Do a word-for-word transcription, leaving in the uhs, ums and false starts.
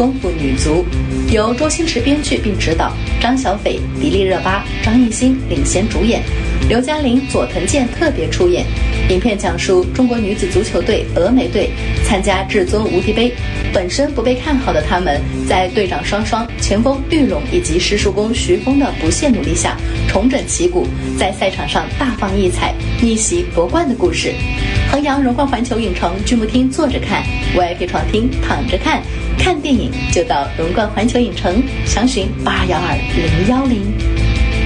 功夫女足，由周星驰编剧并执导，张小斐、迪丽热巴、张艺兴领衔主演，刘嘉玲、佐藤健特别出演。影片讲述中国女子足球队峨眉队参加至尊无敌杯，本身不被看好的他们，在队长双双、前锋玉龙以及师叔公徐峰的不懈努力下，重整旗鼓，在赛场上大放异彩，逆袭夺冠的故事。衡阳荣冠环球影城剧目厅坐着看， V I P 床厅躺着看，看电影就到荣冠环球影城，详询八幺二零幺零。